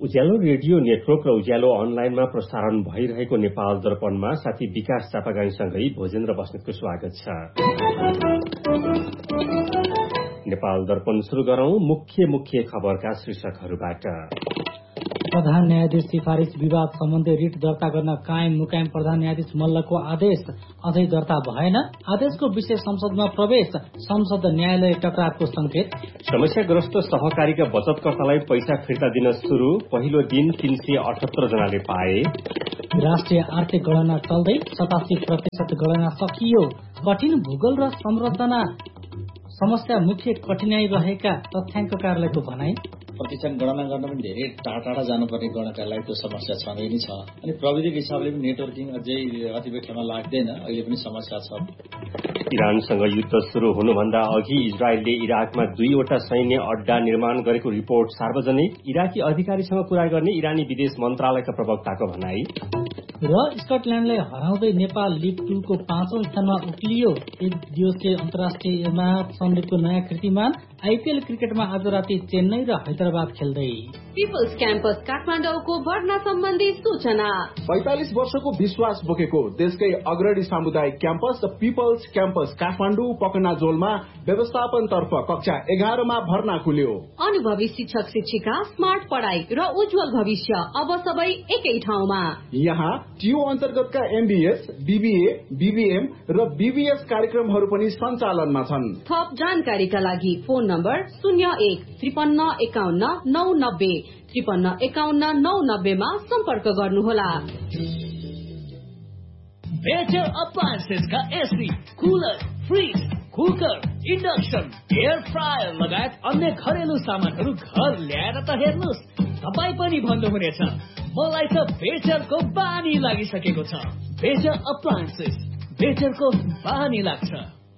उज्यालो radio network र उज्यालो अनलाइनमा प्रसारण भइरहेको नेपाल दर्पणमा साथी विकास चापागाईसँगै भोजेन्द्र बस्नेतको स्वागत छ। नेपाल दर्पण शुरू गरौं मुख्य खबरका शीर्षकहरूबाट। प्रधान न्यायाधीश सिफारिस विवाद सम्बन्धी रिट दर्ता गर्न कायम मुकायम प्रधान न्यायाधीश मल्लको आदेश अझै दर्ता भएन। आदेशको विषय संसदमा प्रवेश, संसद न्यायालय टकरावको संकेत। समस्याग्रस्त सहकारीका बचतकर्तालाई पैसा फिर्ता दिन शुरू, पहिलो दिन 378 जनाले पाए। राष्ट्रिय आर्थिक गणना चल्दै 87% गणना सकियो। कठिन भूगोल र संरचना समस्या मुख्य कठिनाई रहेका तथ्याङ्क कार्यालयको भनाई। प्रतिशत गणना गर्न पनि धेरै टाढा जानुपर्ने गणनालाई त्यो समस्या छँदै नै छ। अनि प्रविधिको हिसाबले पनि नेटवर्किङ अझै अतिवेक्षमा लाग्दैन, अहिले पनि समस्या छ। इरानसँग युद्ध शुरू हुनुभन्दा अघि इजरायलले इराकमा 2वटा सैन्य अड्डा निर्माण गरेको रिपोर्ट सार्वजनिक। इराकी अधिकारीसँग कुरा गर्ने इरानी विदेश मन्त्रालयका प्रवक्ताको भनाई। र स्कटल्याण्डलाई हराउँदै नेपाल लिग 2 को 5औं स्थानमा उक्लियो। एक दिवसीय अन्तर्राष्ट्रियमा सन्दीपको नयाँ कृतिमान। आइपीएल क्रिकेटमा आज राति चेन्नई र हैदराबाद खेल्दै। पिपल्स क्याम्पस काठमाडौँको भर्ना सम्बन्धी सूचना। 45 वर्षको विश्वास बोकेको देशकै अग्रणी सामुदायिक क्याम्पस पिपल्स क्याम्पस काठमाडौँ पकनाजोलमा व्यवस्थापन तर्फ कक्षा 11 मा भर्ना खुल्यो। अनुभवी शिक्षक शिक्षिका, स्मार्ट पढाइ र उज्जवल भविष्य अब सबै एकै ठाउँमा। यहाँ टियु अन्तर्गतका एमबीएस, बीबीए, बीबीएम र बीबीएस कार्यक्रमहरू पनि सञ्चालनमा छन्। थप जानकारीका लागि फोन नम्बर 01-5351-990 5351-990 मा सम्पर्क गर्नुहोला। Better अप्लायन्सेसका AC, cooler, fridge, cooker, induction, air fryer लगायत अन्य घरेलु सामानहरू घर ल्याएर त हेर्नुहोस्, तपाईँ पनि भन्नुहुनेछ मलाई त बेटरको बानी लागिसकेको छ। बेटर अप्लायन्सेस, बेटरको बानी लाग्छ।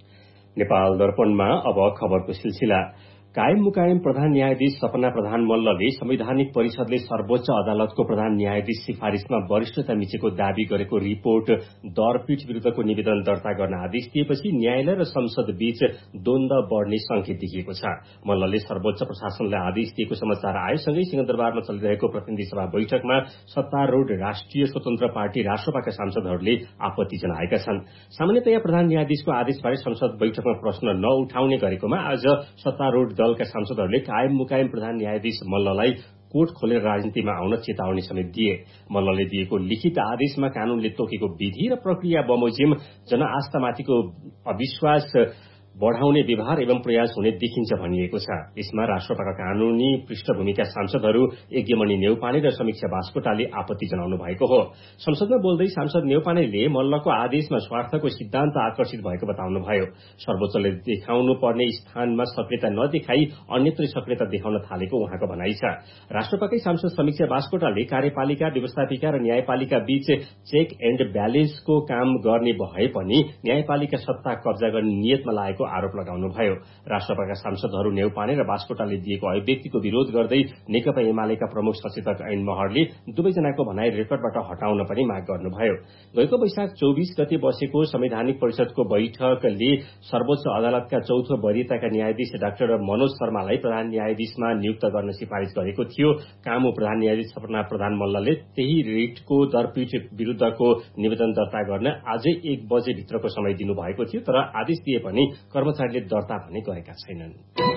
नेपाल दर्पणमा अब खबरको सिलसिला। कायम मुकायम प्रधान न्यायाधीश सपना प्रधान मल्लले संवैधानिक परिषदले सर्वोच्च अदालतको प्रधान न्यायाधीश सिफारिसमा वरिष्ठता मिचेको दावी गरेको रिपोर्ट दरपीठ विरूद्धको निवेदन दर्ता गर्न आदेश दिएपछि न्यायालय र संसद बीच द्वन्द्व बढ़ने संकेत देखिएको छ। मल्लले सर्वोच्च प्रशासनलाई आदेश दिएको समाचार आएसँगै सिंहदरबारमा चलिरहेको प्रतिनिधि सभा बैठकमा सत्तारूढ़ राष्ट्रिय स्वतन्त्र पार्टी राष्ट्रपाका सांसदहरूले आपत्ति जनाएका छन्। सामान्यतया प्रधान न्यायाधीशको आदेशबारे संसद बैठकमा प्रश्न नउठाउने गरेकोमा आज सत्तारूढ़ दलका सांसदहरूले कायम मुकायम प्रधान न्यायाधीश मल्ललाई कोर्ट खोलेर राजनीतिमा आउन चेतावनी समेत दिए। मल्लले दिएको लिखित आदेशमा कानूनले तोकेको विधि र प्रक्रिया बमोजिम जनआस्थामाथिको अविश्वास बढ़ाउने व्यवहार एवं प्रयास हुने देखिन्छ भनिएको छ। यसमा राष्ट्रपाका कानूनी पृष्ठभूमिका सांसदहरू यज्ञमणि नेउपाने र समीक्षा बास्कोटाले आपत्ति जनाउनु भएको हो। संसदमा बोल्दै सांसद नेउपानेले मल्लको आदेशमा स्वार्थको सिद्धान्त आकर्षित भएको बताउनुभयो। सर्वोच्चले देखाउनु पर्ने स्थानमा सक्रियता नदेखाई अन्यत्र सक्रियता देखाउन थालेको उहाँको भनाइ छ। राष्ट्रपाकै सांसद समीक्षा बास्कोटाले कार्यपालिका, व्यवस्थापिका र न्यायपालिका बीच चेक एण्ड ब्यालेन्सको काम गर्ने भए पनि न्यायपालिका सत्ता कब्जा गर्ने नियतमा लागेको आरोप लगाउनुभयो। राष्ट्रपाका सांसदहरू नेउपाने र बास्कोटाले दिएको अभिव्यक्तिको विरोध गर्दै नेकपा एमालेका प्रमुख सचेतक ऐन महरले दुवैजनाको भनाई रेकर्डबाट हटाउन पनि माग गर्नुभयो। गएको वैशाख 24 गते बसेको संवैधानिक परिषदको बैठकले सर्वोच्च अदालतका चौथो वरियताका न्यायाधीश डाक्टर मनोज शर्मालाई प्रधान न्यायाधीशमा नियुक्त गर्न सिफारिश गरेको थियो। कामु प्रधान न्यायाधीश सपना प्रधान मल्लले त्यही रिटको दरपीठ विरूद्धको निवेदन दर्ता गर्न आजै 1 बजे भित्रको समय दिनुभएको थियो, तर आदेश दिए पनि कर्मचारीले दर्ता भने गरेका छैनन्।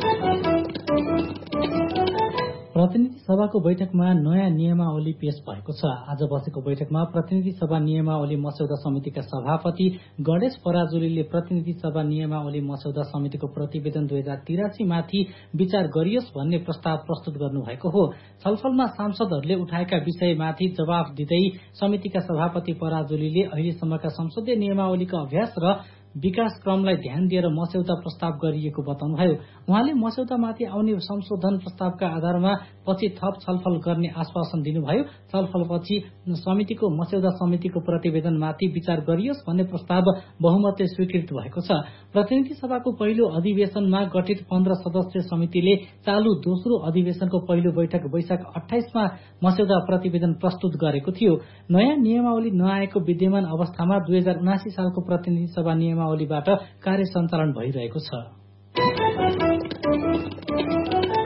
प्रतिनिधि सभाको बैठकमा नयाँ नियमावली पेश भएको छ। आज बसेको बैठकमा प्रतिनिधि सभा नियमावली मस्यौदा समितिका सभापति गणेश पराजुलीले प्रतिनिधि सभा नियमावली मस्यौदा समितिको प्रतिवेदन 2083 माथि विचार गरियोस् भन्ने प्रस्ताव प्रस्तुत गर्नुभएको हो। छलफलमा सांसदहरूले उठाएका विषयमाथि जवाफ दिँदै समितिका सभापति पराजुलीले अहिलेसम्मका संसदीय नियमावलीका अभ्यास र विकास क्रमलाई ध्यान दिएर मस्यौदा प्रस्ताव गरिएको बताउनुभयो। उहाँले मस्यौदामाथि आउने संशोधन प्रस्तावका आधारमा पछि थप छलफल गर्ने आश्वासन दिनुभयो। छलफलपछि समितिको मस्यौदा समितिको प्रतिवेदनमाथि विचार गरियोस् भन्ने प्रस्ताव बहुमतले स्वीकृत भएको छ। प्रतिनिधि सभाको पहिलो अधिवेशनमा गठित 15 सदस्यीय समितिले चालू दोस्रो अधिवेशनको पहिलो बैठक वैशाख 28 मा मस्यौदा प्रतिवेदन प्रस्तुत गरेको थियो। नयाँ नियमावली नआएको विद्यमान अवस्थामा 2079 सालको प्रतिनिधि सभा नियमावलीबाट कार्य सञ्चालन भइरहेको छ।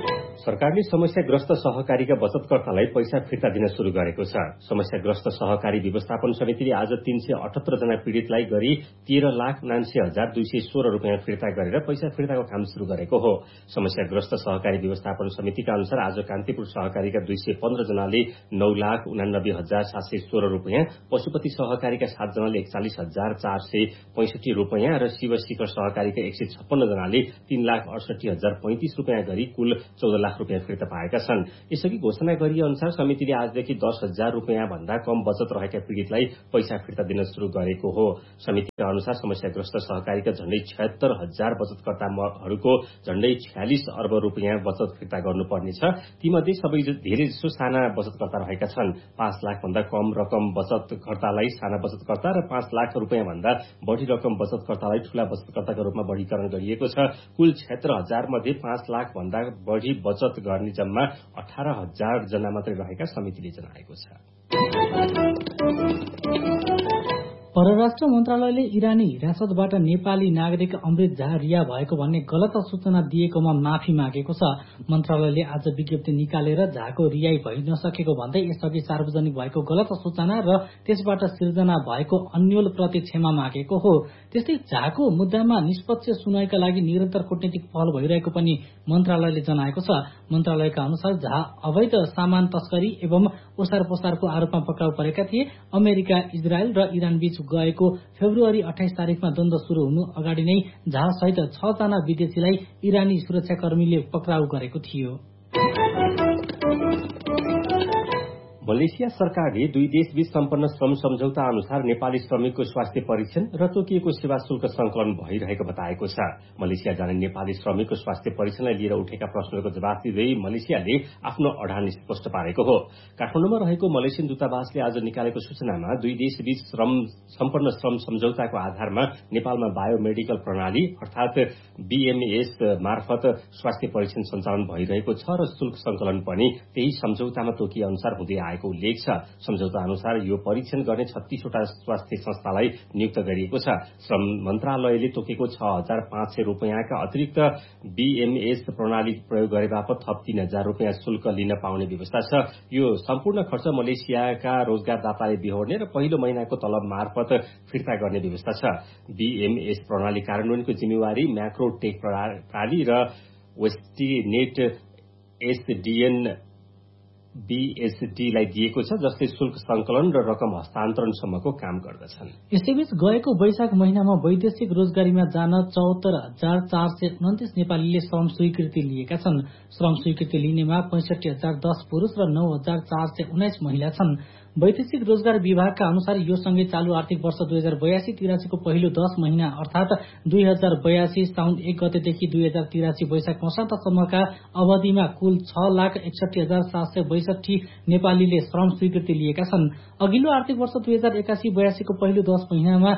सरकारले समस्याग्रस्त सहकारीका बचतकर्तालाई पैसा फिर्ता दिन शुरू गरेको छ। समस्याग्रस्त सहकारी व्यवस्थापन समितिले आज 378 जना पीड़ितलाई गरी 13,79,216 रुपियाँ फिर्ता गरेर पैसा फिर्ताको काम शुरू गरेको हो। समस्याग्रस्त सहकारी व्यवस्थापन समितिका अनुसार आज कान्तिपुर सहकारीका 215 जनाले 9,89,716 रुपियाँ, पशुपति सहकारीका 7 जनाले 41,465 रुपियाँ र शिव शिखर सहकारीका 156 जनाले 3,68,035 रुपियाँ गरी कुल 14 लाख रुपियाँ फिर्ता पाएका छन्। यसअघि घोषणा गरिए अनुसार समितिले आजदेखि 10,000 रुपियाँ भन्दा कम बचत रहेका पीड़ितलाई पैसा फिर्ता दिन शुरू गरेको हो। समितिका अनुसार समस्याग्रस्त सहकारीका झण्डै 76,000 बचतकर्ताहरूको झण्डै 46 अर्ब रुपियाँ बचत फिर्ता गर्नुपर्नेछ। तीमध्ये सबै धेरैजसो साना बचतकर्ता रहेका छन्। 5 लाख भन्दा कम रकम बचतकर्तालाई साना बचतकर्ता र 5 लाख रुपियाँ भन्दा बढ़ी रकम बचतकर्तालाई ठूला बचतकर्ताका रूपमा वर्गीकरण गरिएको छ। कुल 76,000 मध्ये 5 लाख भन्दा बढ़ी बचत गर्ने जम्मा 18,000 जना मात्रै रहेका समितिले जनाएको छ। परराष्ट्र मन्त्रालयले इरानी हिरासतबाट नेपाली नागरिक अमृत झा रिहा भएको भन्ने गलत सूचना दिएकोमा माफी मागेको छ। मन्त्रालयले आज विज्ञप्ति निकालेर झाको रिहाई भइ नसकेको भन्दै यसअघि सार्वजनिक भएको गलत सूचना र त्यसबाट सिर्जना भएको अन्यल प्रति क्षमा मागेको हो। त्यस्तै झाको मुद्दामा निष्पक्ष सुनवाईका लागि निरन्तर कूटनीतिक पहल भइरहेको पनि मन्त्रालयले जनाएको छ। मन्त्रालयका अनुसार झा अवैध सामान तस्करी एवं ओसार पसारको आरोपमा पक्राउ परेका थिए। अमेरिका, इजरायल र इरान बीच गएको फेब्रुअरी 28 तारिखमा द्वन्द शुरू हुनु अगाडि नै झा सहित 6 जना विदेशीलाई इरानी सुरक्षाकर्मीले पक्राउ गरेको थियो। मलेसिया सरकारले दुई देशबीच सम्पन्न श्रम सम्झौता अनुसार नेपाली श्रमिकको स्वास्थ्य परीक्षण र तोकिएको सेवा शुल्क संकलन भइरहेको बताएको छ। मलेसिया जाने नेपाली श्रमिकको स्वास्थ्य परीक्षणलाई लिएर उठेका प्रश्नहरूको जवाफ दिँदै मलेसियाले आफ्नो अडान स्पष्ट पारेको हो। काठमाडौँमा रहेको मलेसियन दूतावासले आज निकालेको सूचनामा दुई देशबीच सम्पन्न श्रम सम्झौताको आधारमा नेपालमा बायोमेडिकल प्रणाली अर्थात बीएमएस मार्फत स्वास्थ्य परीक्षण सञ्चालन भइरहेको छ र शुल्क संकलन पनि त्यही सम्झौतामा तोकिए अनुसार हुँदै आएको उल्लेख छ। सम्झौता अनुसार यो परीक्षण गर्ने 36 वटा स्वास्थ्य संस्थालाई नियुक्त गरिएको छ। श्रम मन्त्रालयले तोकेको 6,500 रुपियाँका अतिरिक्त बीएमएस प्रणाली प्रयोग गरे बापत थप 3,000 रुपियाँ शुल्क लिन पाउने व्यवस्था छ। यो सम्पूर्ण खर्च मलेसियाका रोजगारदाताले बिहोर्ने र पहिलो महिनाको तलब मार्फत फिर्ता गर्ने व्यवस्था छ। बीएमएस प्रणाली कार्यान्वयनको जिम्मेवारी म्याक्रोटेक प्रणाली र वेस्टिनेट एसडीएन बीएसडीलाई दिएको छ, जसले शुल्क संकलन र रकम हस्तान्तरणसम्मको काम गर्दछन्। यसैबीच गएको वैशाख महिनामा वैदेशिक रोजगारीमा जान 74,429 नेपालीले श्रम स्वीकृति लिएका छन्। श्रम स्वीकृति लिनेमा 65,010 पुरुष र 9,419 महिला छन्। वैदेशिक रोजगार विभागका अनुसार यो सँगै चालू आर्थिक वर्ष 2082-83 को पहिलो 10 महिना अर्थात 2082 साउन 1 गतेदेखि 2083 वैशाख मसान्तसम्मका अवधिमा कुल 6,61,762 नेपालीले श्रम स्वीकृति लिएका छन्। अघिल्लो आर्थिक वर्ष 2081-82 को पहिलो 10 महिनामा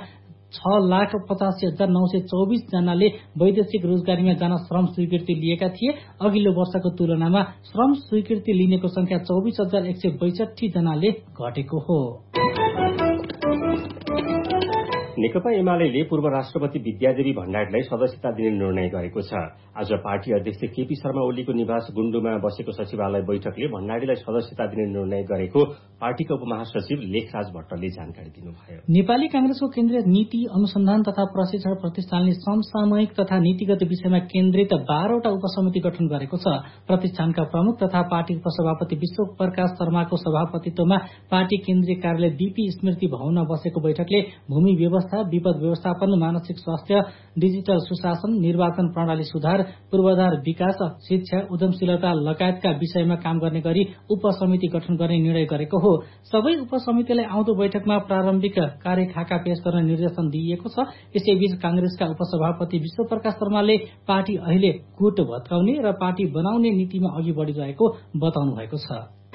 6,85,924 जनाले वैदेशिक रोजगारीमा जान श्रम स्वीकृति लिएका थिए। अघिल्लो वर्षको तुलनामा श्रम स्वीकृति लिनेको संख्या 24,162 जनाले घटेको हो। नेकपा एमाले पूर्व राष्ट्रपति विद्यादेवी भण्डारीलाई सदस्यता दिने निर्णय गरेको छ। आज पार्टी अध्यक्ष केपी शर्मा ओलीको निवास गुण्डुमा बसेको सचिवालय बैठकले भण्डारीलाई सदस्यता दिने निर्णय गरेको पार्टीका उपमहासचिव लेखराज भट्टले जानकारी दिनुभयो। नेपाली कांग्रेसको केन्द्रीय नीति अनुसन्धान तथा प्रशिक्षण प्रतिष्ठानले समसामयिक तथा नीतिगत विषयमा केन्द्रित 12 वटा उपसमिति गठन गरेको छ। प्रतिष्ठानका प्रमुख तथा पार्टी उपसभापति विश्व प्रकाश शर्माको सभापतित्वमा पार्टी केन्द्रीय कार्यालय बीपी स्मृति भवनमा बसेको बैठकले भूमि व्यवस्था, विपद व्यवस्थापन, मानसिक स्वास्थ्य, डिजिटल सुशासन, निर्वाचन प्रणाली सुधार, पूर्वाधार विकास, शिक्षा, उद्यमशीलता लगायतका विषयमा काम गर्ने गरी उपसमिति गठन गर्ने निर्णय गरेको हो। सबै उपसमितिलाई आउँदो बैठकमा प्रारम्भिक कार्यखाका पेश गर्न निर्देशन दिइएको छ। यसैबीच कांग्रेसका उपसभापति विश्व प्रकाश शर्माले पार्टी अहिले गुट भत्काउने र पार्टी बनाउने नीतिमा अघि बढ़िरहेको बताउनु भएको छ।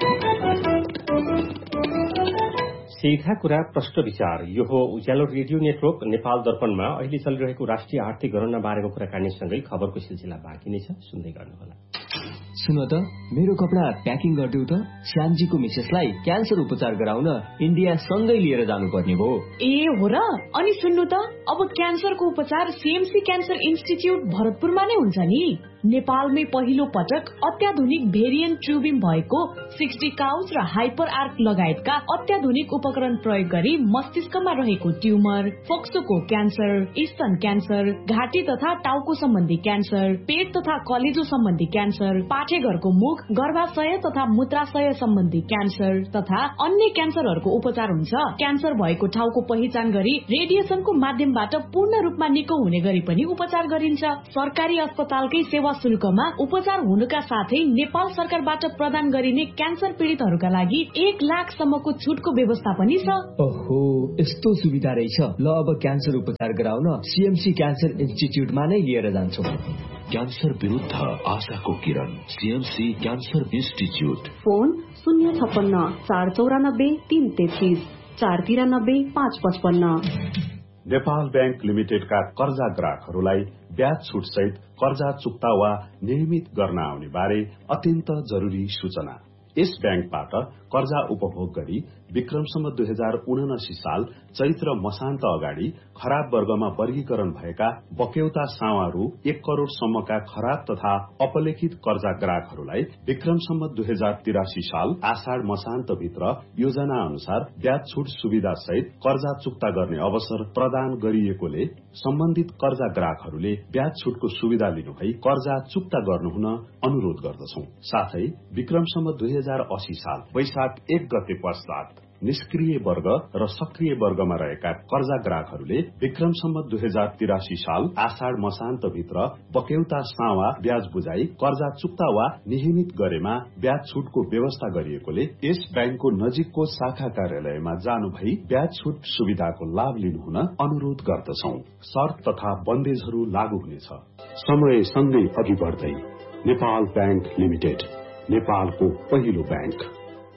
सीधा कुरा प्रश्न विचार, यो हो उज्यालो रेडियो नेटवर्क नेपाल दर्पणमा अहिले चलिरहेको राष्ट्रिय आर्थिक गणना बारेको कुराकानीसँगै खबरको सिलसिला बाँकी नै छ, सुन्दै गर्नुहोला। सुन त, मेरो कपडा प्याकिङ गरिदेऊ त। श्यामजीको मिसेसलाई क्यान्सर उपचार गराउन इन्डिया सँगै लिएर जानुपर्ने भयो। ए हो र? अनि सुन्नु त, अब क्यान्सरको उपचार सीएमसी क्यान्सर इन्स्टिच्युट भरतपुरमा नै हुन्छ नि। नेपालमै पहिलो पटक अत्याधुनिक भेरिएन्ट ट्युबिङ भएको 60 काउच र हाइपर आर्क लगायतका अत्याधुनिक उपकरण प्रयोग गरी मस्तिष्कमा रहेको ट्युमर, फोक्सोको क्यान्सर, स्तन क्यान्सर, घाँटी तथा टाउको सम्बन्धी क्यान्सर, पेट तथा कलेजो सम्बन्धी क्यान्सर, पाठेघरको मुख, गर्भाशय तथा मूत्राशय सम्बन्धी क्यान्सर तथा अन्य क्यान्सरहरूको उपचार हुन्छ। क्यान्सर भएको ठाउँको पहिचान गरी रेडिएसनको माध्यमबाट पूर्ण रूपमा निको हुने गरी पनि उपचार गरिन्छ। सरकारी अस्पतालकै सेवा शुल्कमा उपचार हुनुका साथै नेपाल सरकारबाट प्रदान गरिने क्यान्सर पीडितहरूका लागि 1 लाख सम्मको छुटको व्यवस्था पनि छ। ओहो, यस्तो सुविधा रहेछ। ल अब क्यान्सर उपचार गराउन सीएमसी क्यान्सर इन्स्टिट्युटमा नै लिएर जान्छौँ। क्यान्सर विरुद्ध आशाको किरण, CMC cancer institute. Phone 056 494 333 493 555। Nepal bank लिमिटेडका कर्जा ग्राहकहरूलाई ब्याज छुट सहित कर्जा चुक्ता वा नियमित गर्न आउने बारे अत्यन्त जरूरी सूचना। यस बैंकबाट कर्जा उपभोग गरी विक्रमसम्म 2079 साल चैत्र मसान्त अगाडि खराब वर्गमा वर्गीकरण भएका बक्यौता सावा रु 1 करोड़ सम्मका खराब तथा अपलेखित कर्जा ग्राहकहरूलाई विक्रमसम्म 2083 साल आषाढ़ मसान्त भित्र योजना अनुसार ब्याज छुट सुविधा सहित कर्जा चुक्ता गर्ने अवसर प्रदान गरिएकोले सम्बन्धित कर्जा ग्राहकहरूले ब्याज छुटको सुविधा लिनुभई कर्जा चुक्ता गर्नुहुन अनुरोध गर्दछौं। साथै विक्रमसम्म 2080 साल वैशाख 1 गते पश्चात निष्क्रिय वर्ग र सक्रिय वर्गमा रहेका कर्जा ग्राहकहरूले विक्रमसम्म 2083 साल आषाढ़ मसान्त भित्र बक्यौता सावा ब्याज बुझाई कर्जा चुक्ता वा नियमित गरेमा ब्याज छुटको व्यवस्था गरिएकोले यस बैंकको नजिकको शाखा कार्यालयमा जानु भई ब्याज छुट सुविधाको लाभ लिनुहुन अनुरोध गर्दछौं। शर्त तथा बन्देजहरू लागू हुनेछ। समय सँगै अघि बढ्दै नेपाल बैंक लिमिटेड, नेपालको पहिलो बैंक।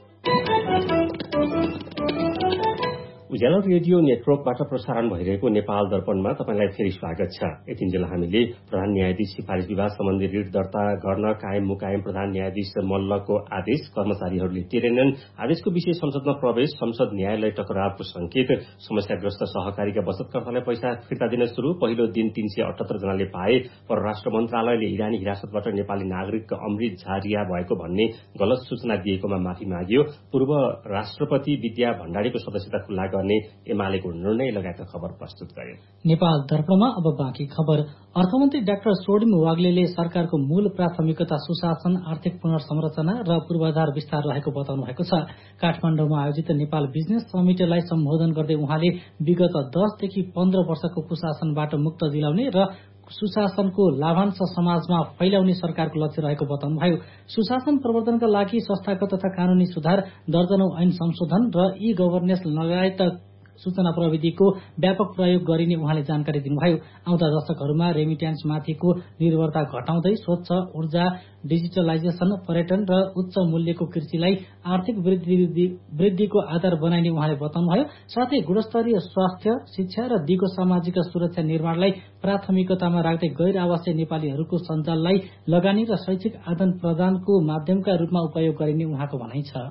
उज्यालो रेडियो नेटवर्कबाट प्रसारण भइरहेको नेपाल दर्पणमा तपाईलाई फेरि स्वागत छ। यतिन्जेल हामीले प्रधान न्यायाधीश सिफारिस विवाद सम्बन्धी रिट दर्ता गर्न कायम मुकायम प्रधान न्यायाधीश मल्लको आदेश कर्मचारीहरूले टेरेनन्, आदेशको विषय संसदमा प्रवेश, संसद न्यायालय टकरावको संकेत, समस्याग्रस्त सहकारीका बचतकर्तालाई पैसा फिर्ता दिन शुरू, पहिलो दिन 378 जनाले पाए, परराष्ट्र मन्त्रालयले इरानी हिरासतबाट नेपाली नागरिक अमृत झारिया भएको भन्ने गलत सूचना दिएकोमा माफी माग्यो, पूर्व राष्ट्रपति विद्या भण्डारीको सदस्यता खुल्ला गर्ने एमालेको निर्णय लगायतका खबर प्रस्तुत गरे। नेपाल दर्पणमा अब बाँकी खबर। अर्थमन्त्री डाक्टर सोडिम वाग्लेले सरकारको मूल प्राथमिकता सुशासन, आर्थिक पुनर्संरचना र पूर्वाधार विस्तार रहेको बताउनु भएको छ। काठमाडौँमा आयोजित नेपाल बिजनेस समिटलाई सम्बोधन गर्दै उहाँले विगत 10 देखि 15 वर्षको कुशासनबाट मुक्त दिलाउने र सुशासनको लाभांश समाजमा फैलाउने सरकारको लक्ष्य रहेको बताउनुभयो। सुशासन प्रवर्धनका लागि संस्थागत तथा कानूनी सुधार, दर्जनौं ऐन संशोधन र ई गभर्नेन्स लगायत सूचना प्रविधिको व्यापक प्रयोग गरिने उहाँले जानकारी दिनुभयो। आउँदा दशकहरूमा रेमिट्यान्समाथिको निर्भरता घटाउँदै स्वच्छ ऊर्जा, डिजिटलाइजेशन, पर्यटन र उच्च मूल्यको कृषिलाई आर्थिक वृद्धिको आधार बनाइने उहाँले बताउनुभयो। साथै गुणस्तरीय स्वास्थ्य, शिक्षा र दिगो सामाजिक सुरक्षा निर्माणलाई प्राथमिकतामा राख्दै गैर आवासीय नेपालीहरूको सञ्जाललाई लगानी र शैक्षिक आदान प्रदानको माध्यमका रूपमा उपयोग गरिने उहाँको भनाइ छ।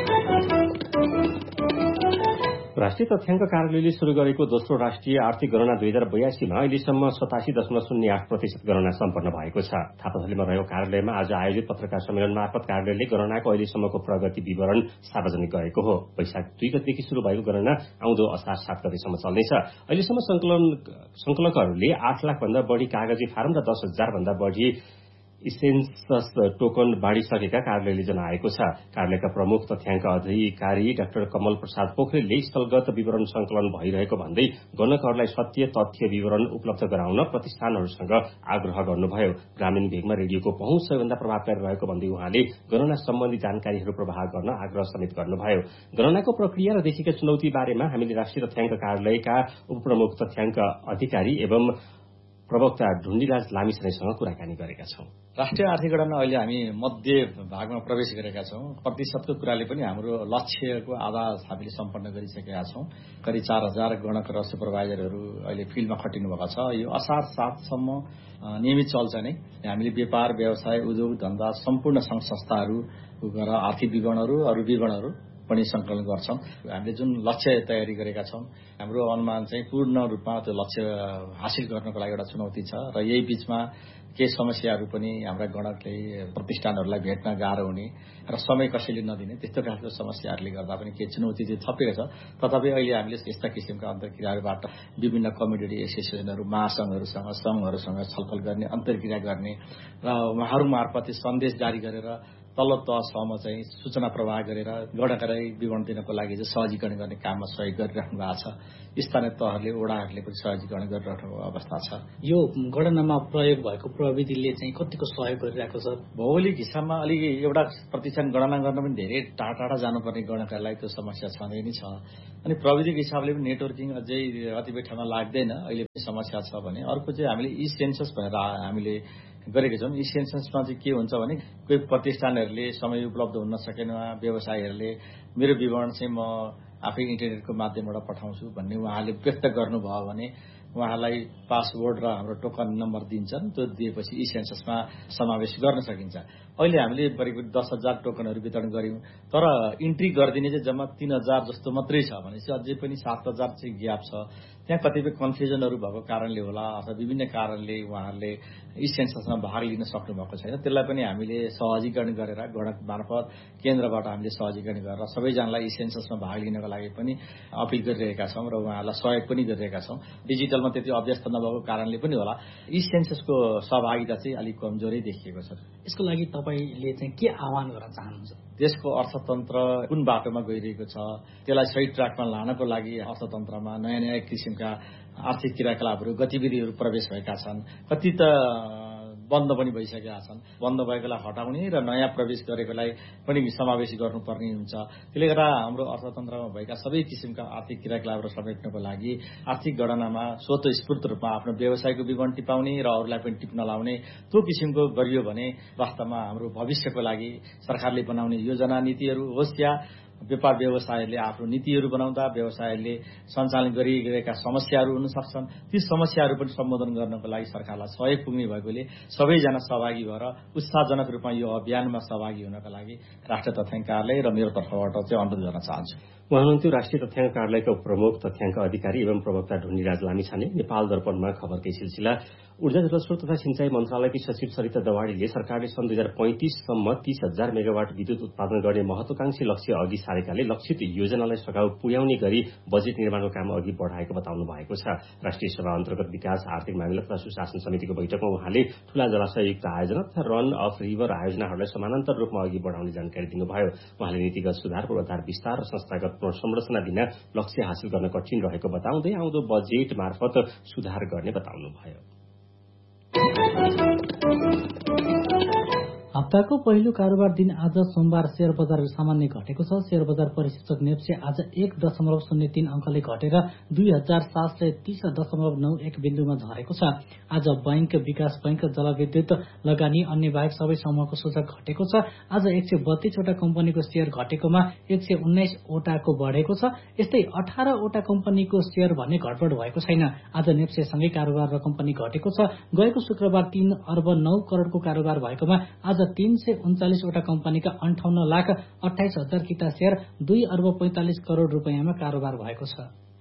राष्ट्रिय तथ्याङ्क कार्यालयले शुरू गरेको दोस्रो राष्ट्रिय आर्थिक गणना 2082 मा अहिलेसम्म 87.08% गणना सम्पन्न भएको छ। थापाथलीमा रहेको कार्यालयमा आज आयोजित पत्रकार सम्मेलन मार्फत कार्यालयले गणनाको अहिलेसम्मको प्रगति विवरण सार्वजनिक गरेको हो। वैशाख 2 गतेदेखि शुरू भएको गणना आउँदो असार 7 गतेसम्म चल्नेछ। अहिलेसम्म संकलकहरूले 8 लाख भन्दा बढ़ी कागजी फारम र 10,000 भन्दा बढ़ी इसेन्सस टोकन बाँडिसकेका कार्यालयले जनाएको छ। कार्यालयका प्रमुख तथ्याङ्क अधिकारी डाक्टर कमल प्रसाद पोखरेलले स्थलगत विवरण संकलन भइरहेको भन्दै गणकहरूलाई सत्य तथ्य विवरण उपलब्ध गराउन प्रतिष्ठानहरूसँग आग्रह गर्नुभयो। ग्रामीण भेगमा रेडियोको पहुँच सबैभन्दा प्रभावकारी रहेको भन्दै उहाँले गणना सम्बन्धी जानकारीहरू प्रवाह गर्न आग्रह समेत गर्नुभयो। गणनाको प्रक्रिया र देखिएका चुनौती बारेमा हामीले राष्ट्रिय तथ्याङ्क कार्यालयका उपप्रमुख तथ्याङ्क अधिकारी एवं प्रवक्ता ढुण्डीराज लामिछानेसँग कुराकानी गरेका छौं। राष्ट्रिय आर्थिक गणना अहिले हामी मध्य भागमा प्रवेश गरेका छौं। प्रतिशतको कुराले पनि हाम्रो लक्ष्यको आधा हामीले सम्पन्न गरिसकेका छौं। करिब 4000 गणक र सुपरभाइजरहरू अहिले फिल्डमा खटिनु भएको छ। यो असार 7 सम्म नियमित चल्छ नै। हामीले व्यापार, व्यवसाय, उद्योग धन्दा सम्पूर्ण संघ संस्थाहरू र आर्थिक विवरणहरू, अरू विवरणहरू पनि संकलन गर्छौं। हामीले जुन लक्ष्य तयारी गरेका छौं, हाम्रो अनुमान चाहिँ पूर्ण रूपमा त्यो लक्ष्य हासिल गर्नको लागि एउटा चुनौती छ र यही बीचमा केही समस्याहरू पनि हाम्रा गणकले प्रतिष्ठानहरूलाई भेट्न गाह्रो हुने र समय कसैले नदिने त्यस्तो खालको समस्याहरूले गर्दा पनि केही चुनौती चाहिँ थपेको छ। तथापि अहिले हामीले यस्ता किसिमका अन्तर्क्रियाहरूबाट विभिन्न कम्युनिटी एसोसिएसनहरू, महासंघहरूसँग, संघहरूसँग छलफल गर्ने, अन्तर्क्रिया गर्ने र उहाँहरू मार्फत सन्देश जारी गरेर तल्लो तहसम्म चाहिँ सूचना प्रवाह गरेर गणकालाई विवरण दिनको लागि चाहिँ सहजीकरण गर्ने काममा सहयोग गरिराख्नु भएको छ। स्थानीय तहहरूले, वडाहरूले पनि सहजीकरण गरिराख्नु अवस्था छ। यो गणनामा प्रयोग भएको प्रविधिले चाहिँ कतिको सहयोग गरिरहेको छ? भौगोलिक हिसाबमा अलि एउटा प्रतिशत गणना गर्न पनि धेरै टाढा टाढा जानुपर्ने गणकालाई त्यो समस्या छँदै नै छ। अनि प्रविधिक हिसाबले पनि नेटवर्किङ अझै कतिपय ठाउँमा लाग्दैन, अहिले पनि समस्या छ भने। अर्को चाहिँ हामीले ई सेन्सस भनेर हामीले गरेको छौँ। ई सेन्ससमा चाहिँ के हुन्छ भने कोही प्रतिष्ठानहरूले समय उपलब्ध हुन सकेन, व्यवसायीहरूले मेरो विवरण चाहिँ म आफै इन्टरनेटको माध्यमबाट पठाउँछु भन्ने उहाँले व्यक्त गर्नुभयो भने उहाँलाई पासवर्ड र हाम्रो टोकन नम्बर दिन्छन्। त्यो दिएपछि ई सेन्ससमा समावेश गर्न सकिन्छ। अहिले हामीले करिब 10,000 टोकनहरू वितरण गर्यौं, तर इन्ट्री गरिदिने चाहिँ जम्मा 3,000 जस्तो मात्रै छ भनेपछि अझै पनि 7,000 चाहिँ ग्याप छ। त्यहाँ कतिपय कन्फ्युजनहरू भएको कारणले होला अथवा विभिन्न कारणले उहाँहरूले ई सेन्ससमा भाग लिन सक्नु भएको छैन। त्यसलाई पनि हामीले सहजीकरण गरेर गणक मार्फत केन्द्रबाट हामीले सहजीकरण गरेर सबैजनालाई ई सेन्ससमा भाग लिनको लागि पनि अपिल गरिरहेका छौं र उहाँहरूलाई सहयोग पनि गरिरहेका छौं। डिजिटलमा त्यति अभ्यस्त नभएको कारणले पनि होला ई सेन्ससको सहभागिता चाहिँ अलिक कमजोरै देखिएको छ। यसको लागि तपाईले चाहिँ के आह्वान गर्न चाहनुहुन्छ? देशको अर्थतन्त्र कुन बाटोमा गइरहेको छ त्यसलाई सही ट्र्याकमा लानको लागि अर्थतन्त्रमा नयाँ नयाँ किसिमका आर्थिक क्रियाकलापहरू, गतिविधिहरू प्रवेश भएका छन्। कति त बन्द पनि भइसकेका छन्। बन्द भएकोलाई हटाउने र नयाँ प्रवेश गरेकोलाई पनि समावेश गर्नुपर्ने हुन्छ। त्यसले गर्दा हाम्रो अर्थतन्त्रमा भएका सबै किसिमका आर्थिक क्रियाकलापहरू समेट्नको लागि आर्थिक गणनामा स्वतस्फूर्त रूपमा आफ्नो व्यवसायको विवरण टिपाउने र अरूलाई पनि टिप्न लाउने त्यो किसिमको गरियो भने वास्तवमा हाम्रो भविष्यको लागि सरकारले बनाउने योजना नीतिहरू होस् या व्यापार व्यवसायले आफ्नो नीतिहरू बनाउँदा व्यवसायले सञ्चालन गरिरहेका समस्याहरू हुन सक्छन्। ती समस्याहरू पनि सम्बोधन गर्नको लागि सरकारलाई सहयोग पुग्ने भएकोले सबैजना सहभागी भएर उत्साहजनक रूपमा यो अभियानमा सहभागी हुनका लागि राष्ट्रिय तथ्याङ्क कार्यालय र मेरो तर्फबाट चाहिँ अनुरोध गर्न चाहन्छु। उहाँ हुनुहुन्थ्यो राष्ट्रिय तथ्याङ्क कार्यालयका प्रमुख तथ्याङ्क अधिकारी एवं प्रवक्ता ढुण्डिराज लामिछाने। नेपाल दर्पणमा खबरकै सिलसिला। ऊर्जा जलस्रोत तथा सिंचाई मन्त्रालयकी सचिव सरिता दवाडीले सरकारले सन् 2035 सम्म 30,000 मेगावाट विद्युत उत्पादन गर्ने महत्वाकांक्षी लक्ष्य अघि सारेकाले लक्षित योजनालाई सघाउ पुर्याउने गरी बजेट निर्माणको काम अघि बढ़ाएको बताउनु भएको छ। राष्ट्रिय सभा अन्तर्गत विकास, आर्थिक मामिला तथा सुशासन समितिको बैठकमा उहाँले ठूला जलाशययुक्त आयोजना तथा रन अफ रिभर आयोजनाहरूलाई समानान्तर रूपमा अघि बढ़ाउने जानकारी दिनुभयो। उहाँले नीतिगत सुधार, पूर्वाधार विस्तार र संस्थागत संरचना बिना लक्ष्य हासिल गर्न कठिन रहेको बताउँदै आउँदो बजेट मार्फत सुधार गर्ने बताउनुभयो। हप्ताको पहिलो कारोबार दिन आज सोमबार शेयर बजार सामान्य घटेको छ। शेयर बजार परिसूचक नेप्से आज 1.03 अंकले घटेर 2730.91 बिन्दुमा झरेको छ। आज बैंक, विकास बैंक, जलविद्युत लगानी अन्य बाहेक सबै समूहको सूचक घटेको छ। आज 132 वटा कम्पनीको शेयर घटेकोमा 119 वटाको बढेको छ। यस्तै 18 वटा कम्पनीको शेयर भन्ने घटबढ भएको छैन। आज नेप्से सँगै कारोबार र कम्पनी घटेको छ। गएको शुक्रबार 3 अर्ब 9 करोड़को कारोबार भएकोमा आज 339 वटा कम्पनीका 58,28,000 किता शेयर 2 अर्ब 45 करोड़ रुपियाँमा कारोबार भएको छ।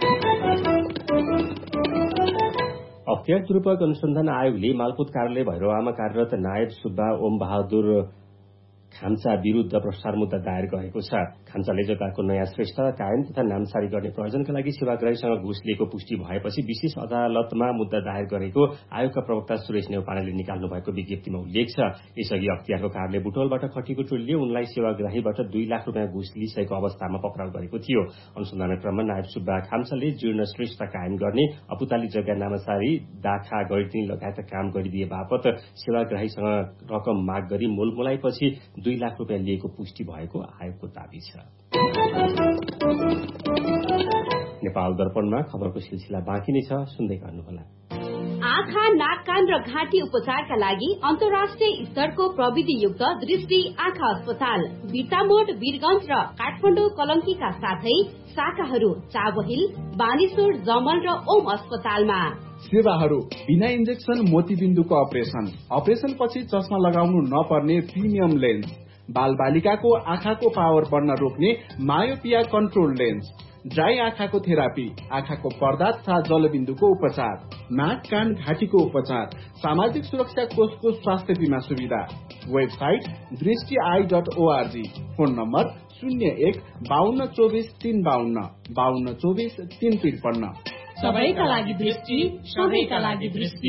अख्तियार दुरूपयोग अनुसन्धान आयोगले मालपोत कार्यालय भैरवामा कार्यरत नायब सुब्बा ओम बहादुर खाम्चा विरूद्ध भ्रष्टाचार मुद्दा दायर गरेको छ। खाम्चाले जग्गाको नयाँ श्रेष्ठ कायम तथा नामसारी गर्ने प्रयोजनका लागि सेवाग्राहीसँग घुस लिएको पुष्टि भएपछि विशेष अदालतमा मुद्दा दायर गरेको आयोगका प्रवक्ता सुरेश नेउपानेले निकाल्नु भएको विज्ञप्तिमा उल्लेख छ। यसअघि अख्तियारको कार्यालय बुटवलबाट खटिएको टोलीले उनलाई सेवाग्राहीबाट 2 लाख रुपियाँ घुस लिइसकेको अवस्थामा पक्राउ गरेको थियो। अनुसन्धान क्रममा नायब सुब्बा खाम्चाले जीर्ण श्रेष्ठ कायम गर्ने, अपुताली जग्गा नामसारी, दाखा गैरदिन लगायत काम गरिदिए बापत सेवाग्राहीसँग रकम माग गरी मोलमोलाइपछि 2 लाख रुपियाँ लिएको पुष्टि भएको आयोगको दाबी छ। नेपाल दर्पणमा खबरको सिलसिला बाँकी नै छ, सुन्दै गर्नुहोला। आँखा, नाक, कान र घाँटी उपचारका लागि अन्तर्राष्ट्रिय स्तरको प्रविधियुक्त दृष्टि आँखा अस्पताल बिर्तामोड, वीरगंज र काठमाडौँ कलंकीका साथै शाखाहरू चाबहिल, बानेश्वर, जमल र ओम अस्पतालमा। सेवाहरू बिना इन्जेक्सन मोतीबिन्दुको अपरेसन पछि चस्मा लगाउनु नपर्ने प्रिमियम लेन्स, बालबालिकाको आँखाको पावर बढ्न रोक्ने मायोपिया कन्ट्रोल लेन्स, ड्राई आँखाको थेरापी, आँखाको पर्दा तथा जलबिन्दुको उपचार, नाक कान घाँटीको उपचार, सामाजिक सुरक्षा कोषको स्वास्थ्य बीमा सुविधा। Website दृष्टि.org, phone number 01-5224-352, 5224-353। सबैका लागि दृष्टि, सबैका लागि दृष्टि।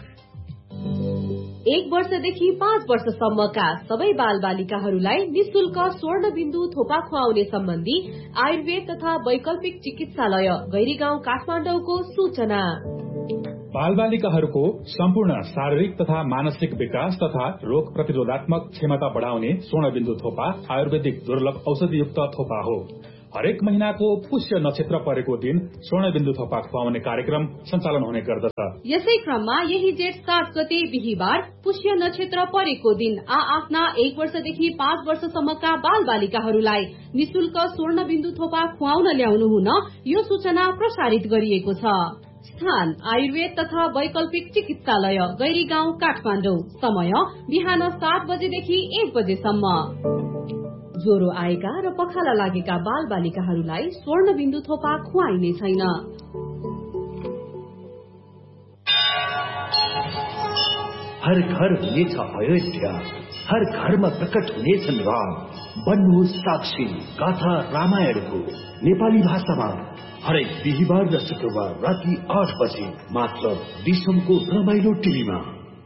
1 वर्षदेखि 5 वर्षसम्मका सबै बालबालिकाहरूलाई निशुल्क स्वर्णबिन्दु थोपा खुवाउने सम्बन्धी आयुर्वेद तथा वैकल्पिक चिकित्सालय गैरीगाउँ काठमाडौँको सूचना। बालबालिकाहरूको सम्पूर्ण शारीरिक तथा मानसिक विकास तथा रोग प्रतिरोधात्मक क्षमता बढ़ाउने स्वर्णबिन्दु थोपा आयुर्वेदिक दुर्लभ औषधियुक्त थोपा हो। हरेक महिनाको पुष्य नक्षत्र परेको दिन स्वर्णबिन्दु थोपा खुवाउने कार्यक्रम सञ्चालन हुने गर्दछ। यसै क्रममा यही जेठ 7 गते बिहीबार पुष्य नक्षत्र परेको दिन आफ्ना 1 वर्षदेखि 5 वर्षसम्मका बालबालिकाहरूलाई निशुल्क स्वर्णबिन्दु थोपा खुवाउन ल्याउनु हुन यो सूचना प्रसारित गरिएको छ। स्थान आयुर्वेद तथा वैकल्पिक चिकित्सालय गैरीगाउँ काठमाडौँ। समय बिहान 7 बजेदेखि 1 बजेसम्म। ज्वरो आएका र पखाला लागेका बालबालिकाहरूलाई स्वर्णबिन्दु थोपा खुवाइने छैन। हर घर हुनेछ अयोध्या, हर घरमा प्रकट हुनेछन् राम। बन्नुहोस् साक्षी गाथा रामायणको नेपाली भाषामा हरेक बिहीबार र शुक्रबार राति 8 बजे मात्र दिसमको रमाइलो टिभीमा।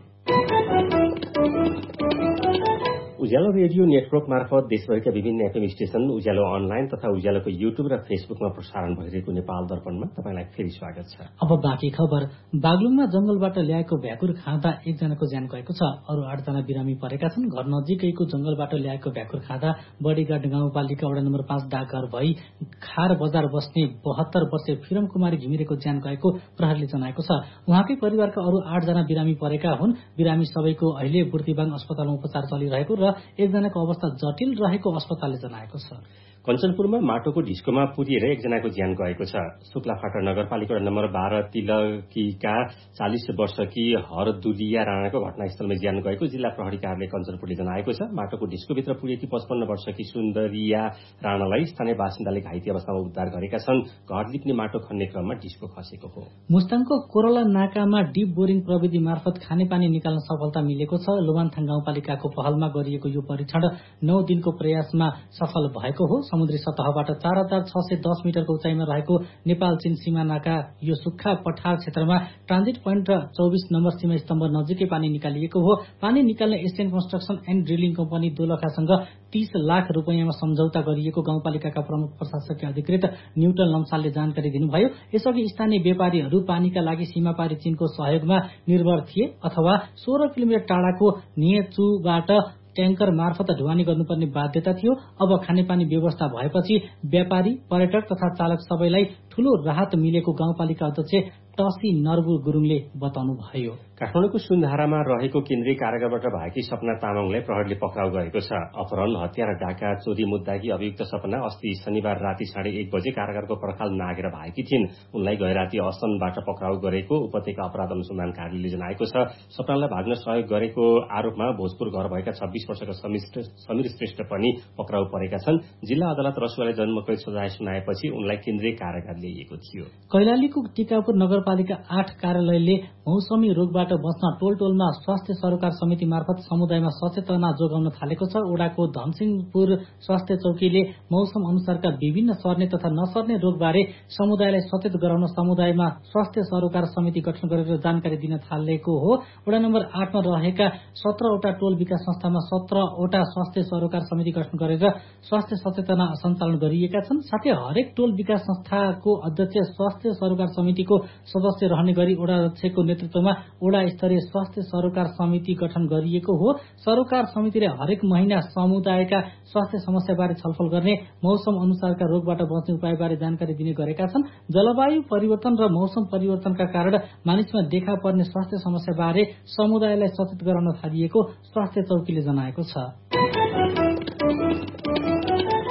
उज्यालो रेडियो नेटवर्क मार्फत देशभरिका विभिन्न एफएम स्टेशन, उज्यालो अनलाइन तथा उज्यालोको युट्युब र फेसबुकमा प्रसारण भइरहेको नेपाल दर्पणमा तपाईलाई फेरि स्वागत छ। अब बाँकी खबर। बागलुङमा जंगलबाट ल्याएको भ्याकुर खाँदा 1 जनाको ज्यान गएको छ। अरू 8 जना बिरामी परेका छन्। घर नजिकैको जंगलबाट ल्याएको भ्याकुर खाँदा बडीगाड गाउँपालिका वडा नम्बर 5 डाकघर भई खार बजार बस्ने 72 वर्षीय फिरम कुमारी घिमिरेको ज्यान गएको प्रहरीले जनाएको छ। उहाँकै परिवारका अरू 8 जना बिरामी परेका हुन्। बिरामी सबैको अहिले बुर्तिबाङ अस्पतालमा उपचार चलिरहेको र 1 जनाको अवस्था जटिल रहेको अस्पतालले जनाएको छ। कञ्चनपुरमा माटोको ढिस्कोमा पुरिएर 1 जनाको ज्यान गएको छ। शुक्लाफाटा नगरपालिका नम्बर 12 तिलकीका 40 वर्षकी हरदुलिया राणाको घटनास्थलमा ज्यान गएको जिल्ला प्रहरी कार्यालय कञ्चनपुरले जनाएको छ। माटोको ढिस्कोभित्र पुगेकी 55 वर्षकी सुन्दरिया राणालाई स्थानीय बासिन्दाले घाइते अवस्थामा उद्धार गरेका छन्। घर लिप्ने माटो खन्ने क्रममा ढिस्को खसेको हो। मुस्ताङको कोरला नाकामा डिप बोरिङ प्रविधि मार्फत खानेपानी निकाल्न सफलता मिलेको छ। लोमानथाङ गाउँपालिकाको पहलमा गरिएको यो परीक्षण 9 दिनको प्रयासमा सफल भएको हो। समुद्री सतहबाट 4610 मिटरको उचाइमा रहेको नेपाल चीन सीमा नाका यो सुक्खा पठार क्षेत्रमा ट्रान्जिट पोइन्ट र 24 नम्बर सीमा स्तम्भ नजिकै पानी निकालिएको हो। पानी निकाल्ने Asian construction and drilling company दोलखासँग 30 lakh रुपैयाँमा सम्झौता गरिएको गाउँपालिकाका प्रमुख प्रशासकीय अधिकृत न्यूटन लम्सालले जानकारी दिनुभयो। यसअघि स्थानीय व्यापारीहरू पानीका लागि सीमापारी चीनको सहयोगमा निर्भर थिए अथवा 16 किलोमिटर टाढाको नियचुबाट ट्याङ्कर मार्फत ढुवानी गर्नुपर्ने बाध्यता थियो। अब खानेपानी व्यवस्था भएपछि व्यापारी, पर्यटक तथा चालक सबैलाई ठूलो राहत मिलेको गाउँपालिका अध्यक्ष टसी नर्बु गुरुङले बताउनुभयो। काठमाडौँको सुनधारामा रहेको केन्द्रीय कारागारबाट भएकी सपना तामाङलाई प्रहरीले पक्राउ गरेको छ। अपहरण, हत्या र डाका चोरी मुद्दाकी अभियुक्त सपना अस्ति शनिबार राति 1:30 बजे कारागारको पर्खाल नागेर भागेकी थिइन्। उनलाई गैराती असनबाट पक्राउ गरेको उपत्यका अपराध अनुसन्धान कार्यालयले जनाएको छ। सपनालाई भाग्न सहयोग गरेको आरोपमा भोजपुर घर भएका 26 वर्षका समीर श्रेष्ठ पनि पक्राउ परेका छन्। जिल्ला अदालत रसुवाले जन्मकैद सजाय सुनाएपछि उनलाई केन्द्रीय कारागार ल्याइएको थियो। कैलालीको टिकापुर नगरपालिका 8 कार्यालयले मौसमी रोगबाट बच्न टोलटोलमा स्वास्थ्य सरोकार समिति मार्फत समुदायमा सचेतना जोगाउन थालेको छ। ओडाको धनसिंहपुर स्वास्थ्य चौकीले मौसम अनुसारका विभिन्न सर्ने तथा नसर्ने रोगबारे समुदायलाई सचेत गराउन समुदायमा स्वास्थ्य सरोकार समिति गठन गरेर जानकारी दिन थालेको हो। वडा नम्बर 8 मा रहेका 17 वटा टोल विकास संस्थामा 17 वटा स्वास्थ्य सरोकार समिति गठन गरेर स्वास्थ्य सचेतना सञ्चालन गरिएका छन्। साथै हरेक टोल विकास संस्थाको अध्यक्ष स्वास्थ्य सरोकार समितिको सदस्य रहने गरी वडा अध्यक्षको नेतृत्वमा वडा स्तरीय स्वास्थ्य सरोकार समिति गठन गरिएको हो। सरोकार समितिले हरेक महिना समुदायका स्वास्थ्य समस्याबारे छलफल गर्ने, मौसम अनुसारका रोगबाट बच्ने उपायबारे जानकारी दिने गरेका छन्। जलवायु परिवर्तन र मौसम परिवर्तनका कारण मानिसमा देखा पर्ने स्वास्थ्य समस्याबारे समुदायलाई सचेत गराउन थालिएको स्वास्थ्य चौकीले जनाएको छ।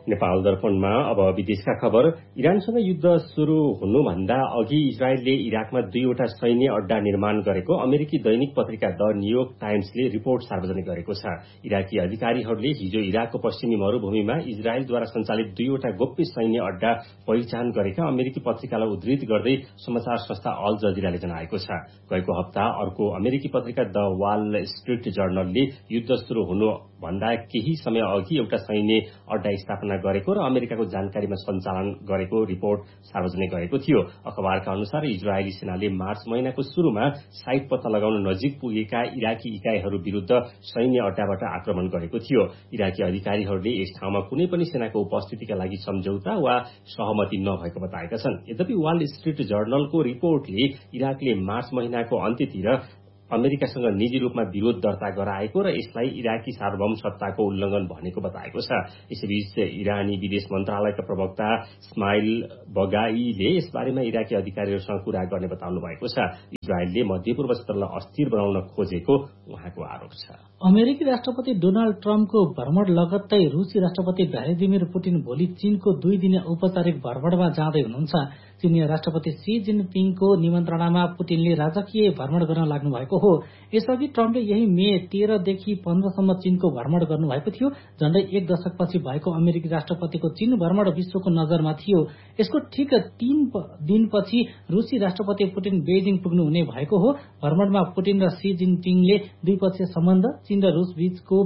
नेपाल दर्पणमा अब विदेशका खबर। इरानसँग युद्ध शुरू हुनुभन्दा अघि इजरायलले इराकमा 2वटा सैन्य अड्डा निर्माण गरेको अमेरिकी दैनिक पत्रिका द न्यूयोर्क टाइम्सले रिपोर्ट सार्वजनिक गरेको छ। इराकी अधिकारीहरूले हिजो इराकको पश्चिमी मरूभूमिमा इजरायलद्वारा सञ्चालित 2वटा गोप्य सैन्य अड्डा पहिचान गरेका अमेरिकी पत्रिकालाई उद्धृत गर्दै समाचार संस्था अल जजिराले जनाएको छ। गएको हप्ता अर्को अमेरिकी पत्रिका द वाल स्ट्रीट जर्नलले युद्ध शुरू हुनुभन्दा केही समय अघि एउटा सैन्य अड्डा स्थापना गरेको र अमेरिकाको जानकारीमा सञ्चालन गरेको रिपोर्ट सार्वजनिक गरेको थियो। अखबारका अनुसार इजरायली सेनाले मार्च महिनाको शुरूमा साइट पत्ता लगाउन नजिक पुगेका इराकी इकाइहरू विरूद्ध सैन्य अड्डाबाट आक्रमण गरेको थियो। इराकी अधिकारीहरूले यस ठाउँमा कुनै पनि सेनाको उपस्थितिका लागि सम्झौता वा सहमति नभएको बताएका छन्। यद्यपि वाल स्ट्रीट जर्नलको रिपोर्टले इराकले मार्च महिनाको अन्त्यतिर अमेरिकासँग निजी रूपमा विरोध दर्ता गराएको र यसलाई इराकी सार्वभौम सत्ताको उल्लंघन भनेको बताएको छ। यसैबीच इरानी विदेश मन्त्रालयका प्रवक्ता इस्माइल बगाईले यसबारेमा इराकी अधिकारीहरूसँग कुरा गर्ने बताउनु भएको छ। इजरायलले मध्यपूर्व क्षेत्रलाई अस्थिर बनाउन खोजेको उहाँको आरोप छ। अमेरिकी राष्ट्रपति डोनाल्ड ट्रम्पको भ्रमण लगत्तै रूसी राष्ट्रपति भ्लादिमिर पुटिन भोलि चीनको 2 दिने औपचारिक भ्रमणमा जाँदै हुनुहुन्छ। चीनिया राष्ट्रपति सी जिनपिङको निमन्त्रणामा पुटिनले राजकीय भ्रमण गर्न लाग्नु भएको हो। यसअघि ट्रम्पले यही मे 13 देखि 15 सम्म चीनको भ्रमण गर्नुभएको थियो। झण्डै 1 दशकपछि भएको अमेरिकी राष्ट्रपतिको चीन भ्रमण विश्वको नजरमा थियो। यसको ठिक 3 दिनपछि रूसी राष्ट्रपति पुटिन बेजिङ पुग्नुहुने भएको हो। भ्रमणमा पुटिन र सी जिनपिङले द्विपक्षीय सम्बन्ध, चीन र रूस बीचको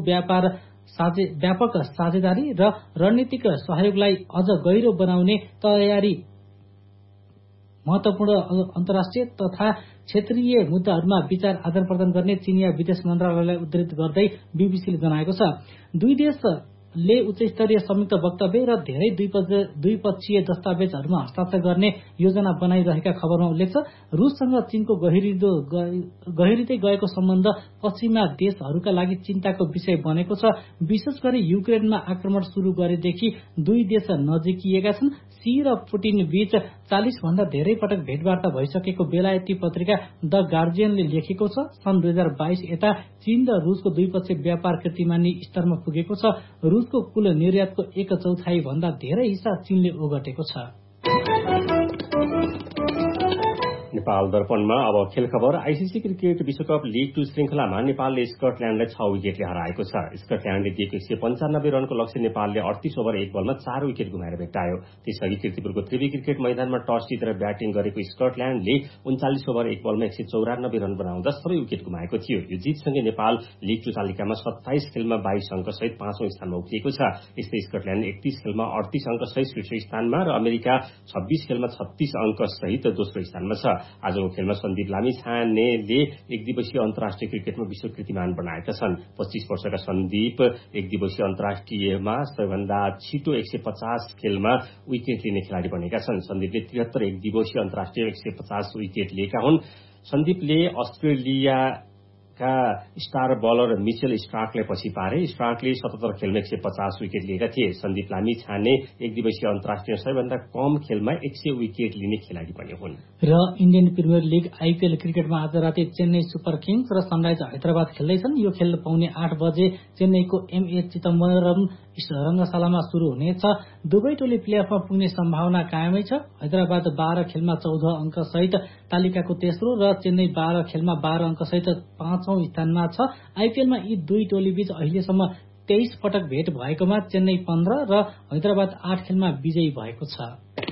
व्यापक साझेदारी र रणनीतिक सहयोगलाई अझ गहिरो बनाउने तयारी, महत्वपूर्ण अन्तर्राष्ट्रिय तथा क्षेत्रीय मुद्दाहरूमा विचार आदान प्रदान गर्ने चीनिया विदेश मन्त्रालयलाई उद्धृत गर्दै बीबीसीले जनाएको छ। दुई देशले उच्चस्तरीय संयुक्त वक्तव्य र धेरै द्विपक्षीय दस्तावेजहरूमा हस्ताक्षर गर्ने योजना बनाइरहेका खबरमा उल्लेख छ। रूससँग चीनको गहिरिँदै गएको सम्बन्ध पश्चिमा देशहरूका लागि चिन्ताको विषय बनेको छ। विशेष गरी युक्रेनमा आक्रमण शुरू गरेदेखि दुई देश नजिकिएका छन्। सी र पुटिन बीच 40 भन्दा धेरै पटक भेटवार्ता भइसकेको बेलायती पत्रिका द गार्जियनले लेखेको छ। सन् 2022 यता चीन र रूसको द्विपक्षीय व्यापार कीर्तिमानी स्तरमा पुगेको छ। रूसको कुल निर्यातको 1/4 भन्दा धेरै हिस्सा चीनले ओगटेको छ। नेपाल दर्पणमा अब खेल खबर। आईसीसी क्रिकेट विश्वकप लीग 2 श्रृंखलामा नेपालले स्कटल्याण्डलाई 6 विकेटले हराएको छ। स्कटल्याण्डले दिएको 195 रनको लक्ष्य नेपालले 38 ओभर 1 बलमा 4 विकेट गुमाएर भेट्टायो। त्यसअघि कीर्तिपुरको त्रिवी क्रिकेट मैदानमा टस जितेर ब्याटिङ गरेको स्कटल्याण्डले 39 ओभर 1 बलमा 194 रन बनाउँदा सबै विकेट गुमाएको थियो। यो जितसँगै नेपाल लीग 2 तालिकामा 27 खेलमा 22 अङ्क सहित 5औं स्थानमा उक्लिएको छ। यस्तै स्कटल्याण्ड 31 खेलमा 38 अङ्क सहित शीर्ष स्थानमा र अमेरिका 26 खेलमा 36 अङ्क सहित दोस्रो स्थानमा छ। आजको खेलमा सन्दीप लामिछानेले एक दिवसीय अन्तर्राष्ट्रिय क्रिकेटमा विश्व कीर्तिमान बनाएका छन्। 25 वर्षका सन्दीप एक दिवसीय अन्तर्राष्ट्रियमा सबैभन्दा छिटो 150 खेलमा विकेट लिने खेलाडी बनेका छन्। सन्दीपले 73 एक दिवसीय अन्तर्राष्ट्रिय 150 विकेट लिएका हुन्। सन्दीपले अस्ट्रेलियाका स्टार बलर मिचेल स्टार्कलाई पछि पारे। स्टार्कले 77 खेलमा 150 विकेट लिएका थिए। सन्दीप लामिछाने एक दिवसीय अन्तर्राष्ट्रिय सबैभन्दा कम खेलमा 100 विकेट लिने खेलाडी पनि हुन्। र इन्डियन प्रिमियर लीग आईपीएल क्रिकेटमा आज राति चेन्नई सुपर किङ्स र सनराइज हैदराबाद खेल्दैछन्। यो खेल पाउने 8 बजे चेन्नईको एमए चिदम्बरम रंगशालामा शुरू हुनेछ। दुवै टोली प्लेअफमा पुग्ने सम्भावना कायमै छ। हैदराबाद 12 खेलमा 14 अङ्क सहित तालिकाको तेस्रो र चेन्नई 12 खेलमा 12 अङ्क सहित 5औं स्थानमा छ। आईपीएलमा यी दुई टोली बीच अहिलेसम्म 23 पटक भेट भएकोमा चेन्नई 15 र हैदराबाद 8 खेलमा विजयी भएको छ।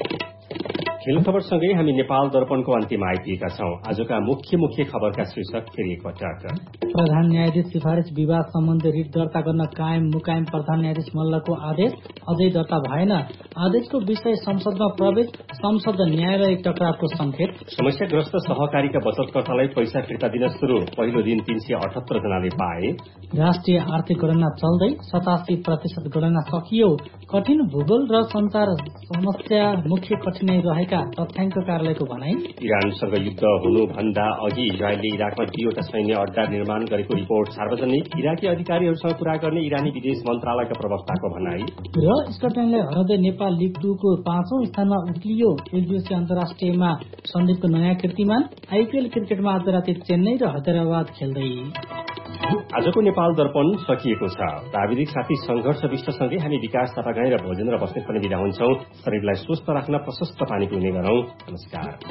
खेल खबरसँगै हामी नेपाल दर्पणको अन्त्यमा आइपुगेका छौं। आजका मुख्य खबरका शीर्षक फेरि एकपटक। प्रधान न्यायाधीश सिफारिस विवाद सम्बन्धी रिट दर्ता गर्न कायम मुकायम प्रधान न्यायाधीश मल्लको आदेश अझै दर्ता भएन। आदेशको विषय संसदमा प्रवेश, संसद न्यायालय टकरावको संकेत। समस्याग्रस्त सहकारीका बचतकर्तालाई पैसा फिर्ता दिन शुरू, पहिलो दिन 378 जनाले पाए। राष्ट्रिय आर्थिक गणना चल्दै 87% गणना सकियो। कठिन भूगोल र संचार समस्या मुख्य कठिनाई रहेका तथ्याङ्क कार्यालयको भनाई। इरानसँग युद्ध हुनुभन्दा अघि इजरायलले इराकमा 2वटा सैन्य अड्डा निर्माण गरेको रिपोर्ट सार्वजनिक। इराकी अधिकारीहरूसँग कुरा गर्ने इरानी विदेश मन्त्रालयका प्रवक्ताको भनाई। र स्कटल्याण्डलाई हराउँदै नेपाल लीग 2 को 5औं स्थानमा उक्लियो। एक दिवसीय अन्तर्राष्ट्रियमा सन्दीपको नयाँ कीर्तिमान। आईपीएल क्रिकेटमा आज राति चेन्नई र हैदराबाद खेल्दै। आजको नेपाल दर्पण सकिएको छ। प्राविधिक साथी संघर्ष विष्टसँगै हामी विकास थापाका लगाई र भोजन र बस्ने पनि बिदा हुन्छौं। शरीरलाई स्वस्थ राख्न प्रशस्त पानी पिउने गरौं। नमस्कार।